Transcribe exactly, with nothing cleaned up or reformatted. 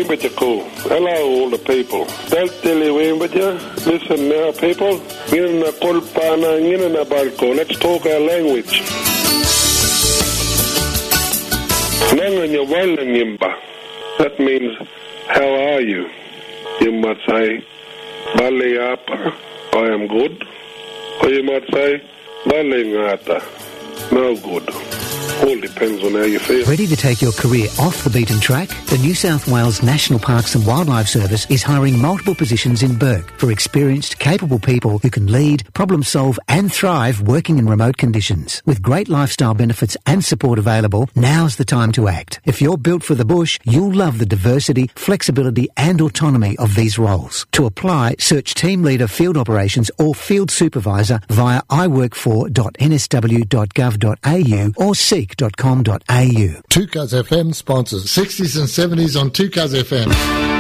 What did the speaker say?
Wimbachako. Hello, all the people. Del Tili Wimbacha. Listen now, people. Ngina Kolpana, Ngina Balko. Let's talk our language. Nanganya Walangimba. That means, how are you? You might say, Bale Apa, I am good. Or you might say, Bale Ngata, no good. All depends on how you feel. Ready to take your career off the beaten track? The New South Wales National Parks and Wildlife Service is hiring multiple positions in Bourke for experienced, capable people who can lead, problem solve and thrive working in remote conditions. With great lifestyle benefits and support available, now's the time to act. If you're built for the bush, you'll love the diversity, flexibility and autonomy of these roles. To apply, search Team Leader Field Operations or Field Supervisor via i work for dot n s w dot gov dot a u or seek dot com dot a u. two Cuz F M sponsors sixties and seventies on two Cuz F M.